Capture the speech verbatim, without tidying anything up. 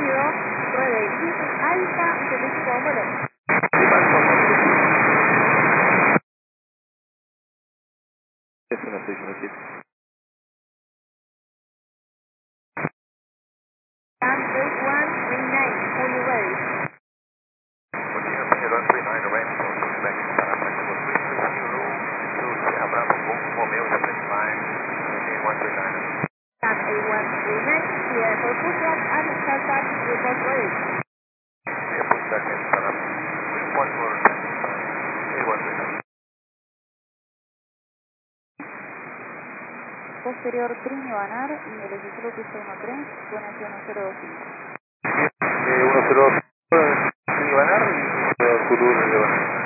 bienvenido. nueve siete Alfa, solicito vuelo. Es una seis uno siete. And eight one three nine, fully ready. one three nine, arrange for back in Panama, three three zero, two Abraham, Romeo, line, one three nine. And eight one three nine, clear for push-up and start-up, report ready. Yeah, push back in Panama, one for eight one three nine. Posterior Trini Banar, nivel cero piso uno tres, buenas uno cero dos cinco. uno cero dos, Ibanar y Culur de Banar.